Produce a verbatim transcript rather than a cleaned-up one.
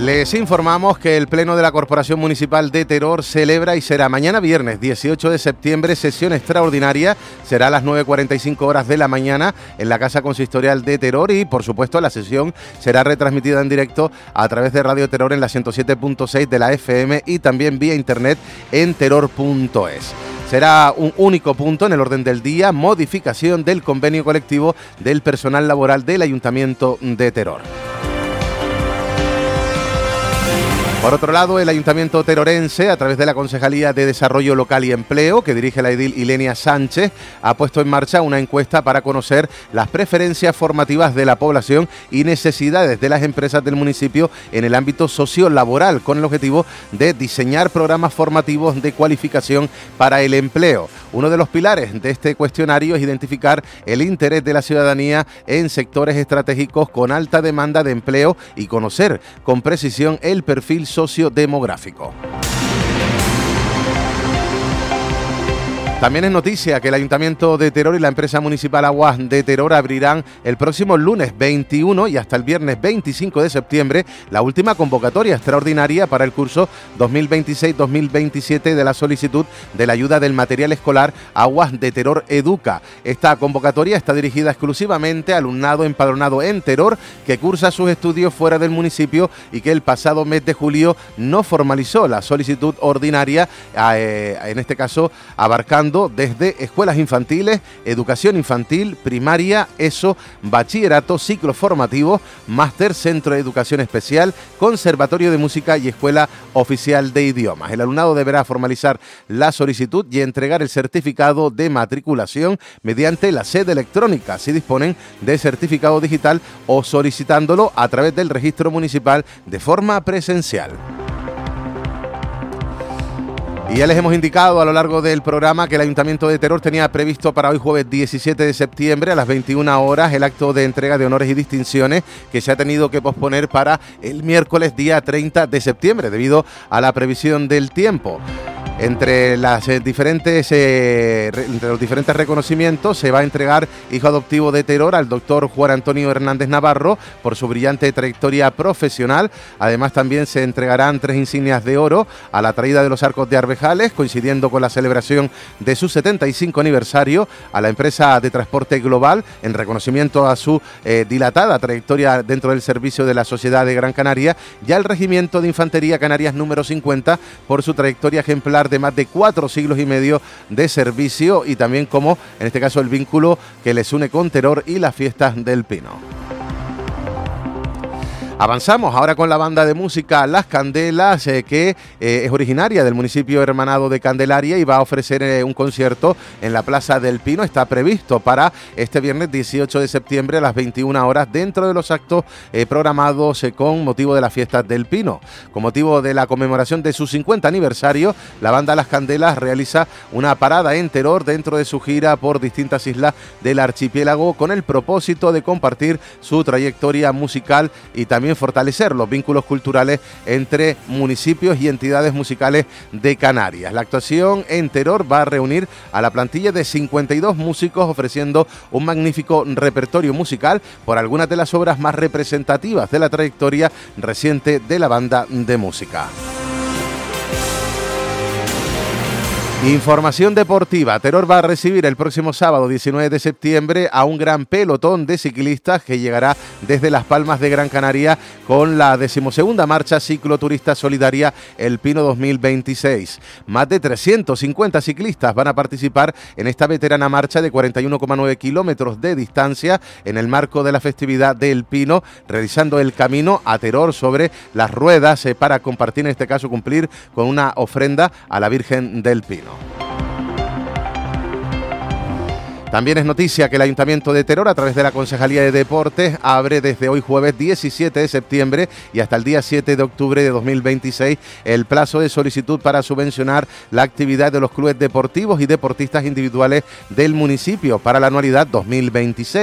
Les informamos que el Pleno de la Corporación Municipal de Teror celebra y será mañana viernes dieciocho de septiembre sesión extraordinaria. Será a las nueve cuarenta y cinco horas de la mañana en la Casa Consistorial de Teror y, por supuesto, la sesión será retransmitida en directo a través de Radio Teror en la ciento siete punto seis de la F M y también vía internet en teror punto es. Será un único punto en el orden del día: modificación del convenio colectivo del personal laboral del Ayuntamiento de Teror. Por otro lado, el Ayuntamiento terorense, a través de la Concejalía de Desarrollo Local y Empleo, que dirige la edil Ilenia Sánchez, ha puesto en marcha una encuesta para conocer las preferencias formativas de la población y necesidades de las empresas del municipio en el ámbito sociolaboral, con el objetivo de diseñar programas formativos de cualificación para el empleo. Uno de los pilares de este cuestionario es identificar el interés de la ciudadanía en sectores estratégicos con alta demanda de empleo y conocer con precisión el perfil sociodemográfico. También es noticia que el Ayuntamiento de Teror y la empresa municipal Aguas de Teror abrirán el próximo lunes veintiuno y hasta el viernes veinticinco de septiembre la última convocatoria extraordinaria para el curso dos mil veintiséis dos mil veintisiete de la solicitud de la ayuda del material escolar Aguas de Teror Educa. Esta convocatoria está dirigida exclusivamente a alumnado empadronado en Teror que cursa sus estudios fuera del municipio y que el pasado mes de julio no formalizó la solicitud ordinaria, eh, en este caso abarcando desde escuelas infantiles, educación infantil, primaria, ESO, bachillerato, ciclos formativos, máster, centro de educación especial, conservatorio de música y escuela oficial de idiomas. El alumnado deberá formalizar la solicitud y entregar el certificado de matriculación mediante la sede electrónica, si disponen de certificado digital, o solicitándolo a través del registro municipal de forma presencial. Y ya les hemos indicado a lo largo del programa que el Ayuntamiento de Teror tenía previsto para hoy jueves diecisiete de septiembre a las veintiuna horas el acto de entrega de honores y distinciones, que se ha tenido que posponer para el miércoles día treinta de septiembre debido a la previsión del tiempo. Entre, las, eh, diferentes, eh, re, entre los diferentes reconocimientos se va a entregar hijo adoptivo de Teror al doctor Juan Antonio Hernández Navarro por su brillante trayectoria profesional. Además, también se entregarán tres insignias de oro a la traída de los arcos de Arvejales, coincidiendo con la celebración de su setenta y cinco aniversario, a la empresa de transporte global en reconocimiento a su eh, dilatada trayectoria dentro del servicio de la Sociedad de Gran Canaria, y al Regimiento de Infantería Canarias número cincuenta por su trayectoria ejemplar de más de cuatro siglos y medio de servicio, y también como en este caso el vínculo que les une con Teror y las fiestas del Pino. Avanzamos ahora con la banda de música Las Candelas, eh, que eh, es originaria del municipio hermanado de Candelaria y va a ofrecer eh, un concierto en la Plaza del Pino. Está previsto para este viernes dieciocho de septiembre a las veintiuna horas dentro de los actos eh, programados eh, con motivo de las fiestas del Pino. Con motivo de la conmemoración de su cincuenta aniversario, la banda Las Candelas realiza una parada en Teror dentro de su gira por distintas islas del archipiélago con el propósito de compartir su trayectoria musical y también fortalecer los vínculos culturales entre municipios y entidades musicales de Canarias. La actuación en Teror va a reunir a la plantilla de cincuenta y dos músicos, ofreciendo un magnífico repertorio musical por algunas de las obras más representativas de la trayectoria reciente de la banda de música. Información deportiva. Teror va a recibir el próximo sábado diecinueve de septiembre a un gran pelotón de ciclistas que llegará desde Las Palmas de Gran Canaria con la decimosegunda marcha cicloturista solidaria El Pino dos mil veintiséis. Más de trescientos cincuenta ciclistas van a participar en esta veterana marcha de cuarenta y uno coma nueve kilómetros de distancia en el marco de la festividad del Pino, realizando el camino a Teror sobre las ruedas eh, para compartir, en este caso cumplir con una ofrenda a la Virgen del Pino. También es noticia que el Ayuntamiento de Teror, a través de la Concejalía de Deportes, abre desde hoy jueves diecisiete de septiembre y hasta el día siete de octubre de dos mil veintiséis el plazo de solicitud para subvencionar la actividad de los clubes deportivos y deportistas individuales del municipio para la anualidad dos mil veintiséis.